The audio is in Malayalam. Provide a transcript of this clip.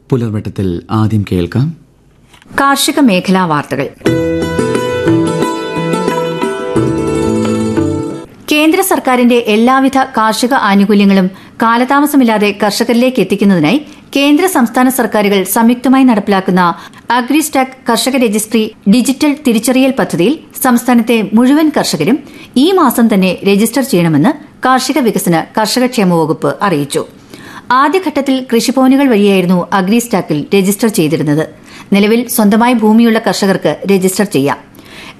പുലർവട്ടത്തിൽ ആദ്യം കേൾക്കാം കാർഷിക മേഖലാ വാർത്തകൾ. കേന്ദ്ര സർക്കാരിന്റെ എല്ലാവിധ കാർഷിക ആനുകൂല്യങ്ങളും കാലതാമസമില്ലാതെ കർഷകരിലേക്ക് എത്തിക്കുന്നതിനായി കേന്ദ്ര സംസ്ഥാന സർക്കാരുകൾ സംയുക്തമായി നടപ്പിലാക്കുന്ന അഗ്രിസ്റ്റാക്ക് കർഷക രജിസ്ട്രി ഡിജിറ്റൽ തിരിച്ചറിയൽ പദ്ധതിയിൽ സംസ്ഥാനത്തെ മുഴുവൻ കർഷകരും ഈ മാസം തന്നെ രജിസ്റ്റർ ചെയ്യണമെന്ന് കാർഷിക വികസന കർഷകക്ഷേമ വകുപ്പ് അറിയിച്ചു. ആദ്യഘട്ടത്തിൽ കൃഷിഭവനുകൾ വഴിയായിരുന്നു അഗ്രിസ്റ്റാക്കിൽ രജിസ്റ്റർ ചെയ്തിരുന്നത്. നിലവിൽ സ്വന്തമായി ഭൂമിയുള്ള കർഷകർക്ക് രജിസ്റ്റർ ചെയ്യാം.